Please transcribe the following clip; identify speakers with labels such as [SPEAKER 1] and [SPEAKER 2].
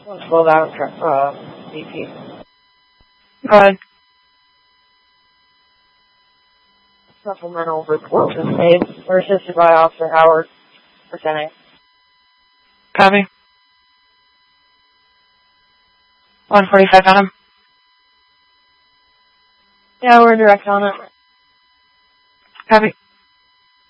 [SPEAKER 1] Slow down, BP.
[SPEAKER 2] Go ahead.
[SPEAKER 1] Supplemental report was made. We're assisted by Officer Howard for 10A.
[SPEAKER 2] Copy. 145 on him.
[SPEAKER 1] Yeah, we're direct on it.
[SPEAKER 2] Copy.